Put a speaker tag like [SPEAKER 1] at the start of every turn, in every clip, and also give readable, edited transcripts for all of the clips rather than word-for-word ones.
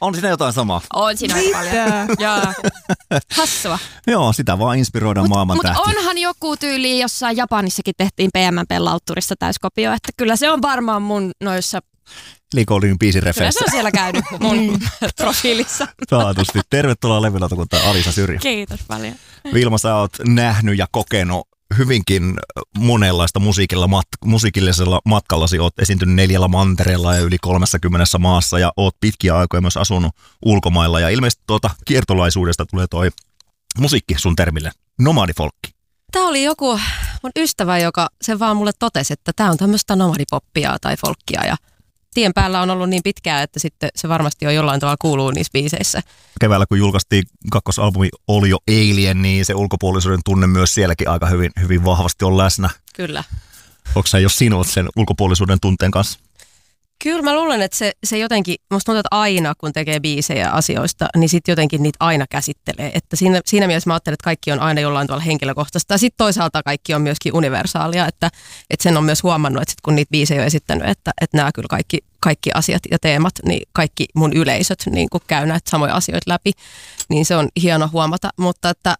[SPEAKER 1] On siinä jotain samaa.
[SPEAKER 2] On siinä aika paljon. Joo. Hassua.
[SPEAKER 1] Joo, sitä vaan inspiroidaan maailman tähtiä.
[SPEAKER 2] Mutta onhan joku tyyli, jossain Japanissakin tehtiin PMMP-lautturista täyskopio, että kyllä se on varmaan mun noissa...
[SPEAKER 1] Liikoolin biisirefeissä.
[SPEAKER 2] Kyllä se on siellä käynyt mun profiilissa.
[SPEAKER 1] Taatusti. Tervetuloa levylautakuntaan Alisa Syrjä.
[SPEAKER 2] Kiitos paljon.
[SPEAKER 1] Vilma, sä oot nähnyt ja kokenut hyvinkin monenlaista musiikillisella matkallasi. Oot esiintynyt 4 mantereella ja yli 30 maassa ja oot pitkiä aikoja myös asunut ulkomailla. Ja ilmeisesti kiertolaisuudesta tulee toi musiikki sun termille, nomadifolkki.
[SPEAKER 3] Tämä oli joku mun ystävä, joka sen vaan mulle totesi, että tämä on tämmöistä nomadipoppia tai folkkia ja tien päällä on ollut niin pitkään, että sitten se varmasti on jollain tavalla kuuluu niissä biiseissä.
[SPEAKER 1] Keväällä kun julkaistiin kakkosalbumi Oli jo Alien, niin se ulkopuolisuuden tunne myös sielläkin aika hyvin vahvasti on läsnä.
[SPEAKER 3] Kyllä.
[SPEAKER 1] Onko sä jo sinut sen ulkopuolisuuden tunteen kanssa?
[SPEAKER 3] Kyllä mä luulen, että se jotenkin, musta tuntuu, että aina kun tekee biisejä asioista, niin sitten jotenkin niitä aina käsittelee. Että siinä mielessä mä ajattelen, että kaikki on aina jollain tavalla henkilökohtaista. Ja sitten toisaalta kaikki on myöskin universaalia, että sen on myös huomannut, että sit kun niitä biisejä on esittänyt, että nämä kyllä kaikki asiat ja teemat, niin kaikki mun yleisöt niin kun käy näitä samoja asioita läpi, niin se on hieno huomata. Mutta että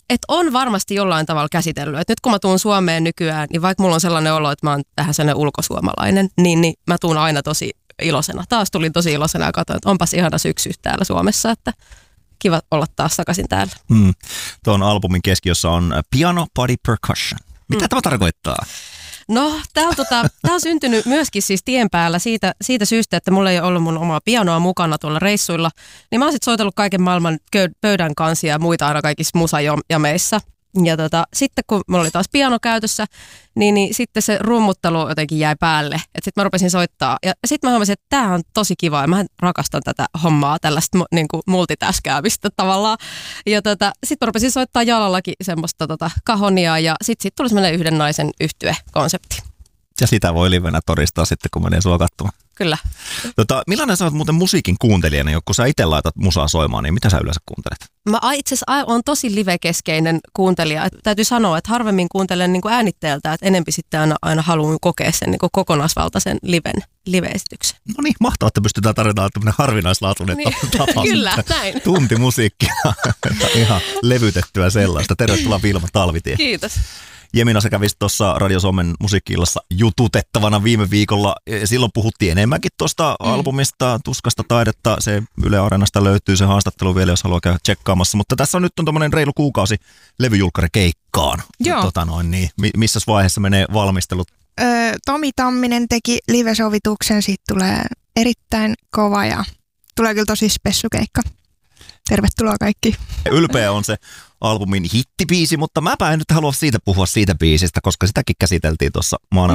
[SPEAKER 3] on varmasti jollain tavalla käsitellyt. Et nyt kun mä tuun Suomeen nykyään, niin vaikka mulla on sellainen olo, että mä oon vähän sellainen ulkosuomalainen, niin mä tuun aina tosi iloisena. Taas tulin tosi iloisena ja katsoin, että onpas ihana syksy täällä Suomessa, että kiva olla taas takaisin täällä.
[SPEAKER 1] Tuon albumin keskiössä on piano, body, percussion. Mitä tämä tarkoittaa?
[SPEAKER 3] No, tämä on syntynyt myöskin siis tien päällä siitä syystä, että mulla ei ole ollut mun omaa pianoa mukana tuolla reissuilla. Niin mä oon sitten soitellut kaiken maailman pöydän kansia ja muita aina kaikissa musajameissa. Ja sitten kun mulla oli taas piano käytössä, niin sitten se rummuttelu jotenkin jäi päälle. Että sitten mä rupesin soittaa. Ja sitten mä huomasin, että tää on tosi kiva ja mä rakastan tätä hommaa, tällaista niin kuin multitaskäämistä tavallaan. Ja sitten mä rupesin soittaa jalallakin semmoista kahonia ja sitten tuli semmoinen yhden naisen yhtye-konsepti.
[SPEAKER 1] Ja sitä voi livenä todistaa sitten, kun menee sua katsomaan.
[SPEAKER 3] Kyllä.
[SPEAKER 1] Millainen sä oot muuten musiikin kuuntelijana, kun sä itse laitat musaa soimaan, niin mitä sä yleensä kuuntelet?
[SPEAKER 3] Mä itse asiassa olen tosi live-keskeinen kuuntelija. Täytyy sanoa, että harvemmin kuuntelen niin kuin äänitteeltä, että enempi sitten aina haluan kokea sen niin kuin kokonaisvaltaisen live-esityksen.
[SPEAKER 1] No niin, mahtavaa, että pystytään tarjotaan tämmöinen harvinaislaatuinen tapa.
[SPEAKER 3] Kyllä, näin.
[SPEAKER 1] Tuntimusiikkia, ihan levytettyä sellaista. Tervetuloa Vilma Talvitie.
[SPEAKER 3] Kiitos.
[SPEAKER 1] Jemina, sä kävisit tuossa Radio Suomen musiikki-illassa jututettavana viime viikolla. Silloin puhuttiin enemmänkin tuosta albumista, Tuskasta taidetta. Se Yle Areenasta löytyy se haastattelu vielä, jos haluaa käydä tsekkaamassa. Mutta tässä on nyt tommoinen reilu kuukausi levyjulkkarikeikkaan.
[SPEAKER 4] Joo.
[SPEAKER 1] Niin, missä vaiheessa menee valmistelut?
[SPEAKER 4] Tomi Tamminen teki live-sovituksen, siitä tulee erittäin kova ja tulee kyllä tosi spessukeikka. Tervetuloa kaikki.
[SPEAKER 1] Ylpeä on se albumin hittibiisi, mutta mäpä en nyt halua puhua siitä biisistä, koska sitäkin käsiteltiin tuossa